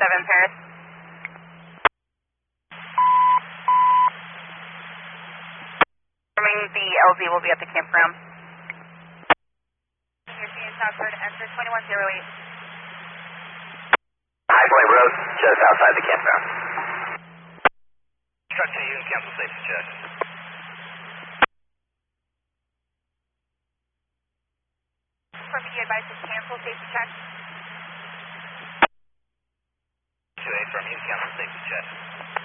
Paris. Confirming the LZ will be at the campground. You're seeing Southward, enter 2108. High Point Road, just outside the campground. Truck to you and cancel safety check. Confirming you advised to cancel safety check. 2A from you, cancel safety check.